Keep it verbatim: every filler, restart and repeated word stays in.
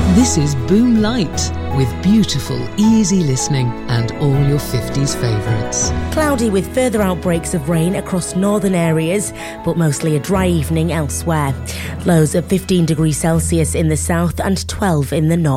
This is Boom Light, with beautiful, easy listening and all your fifties favourites. Cloudy with further outbreaks of rain across northern areas, but mostly a dry evening elsewhere. Lows of fifteen degrees Celsius in the south and twelve in the north.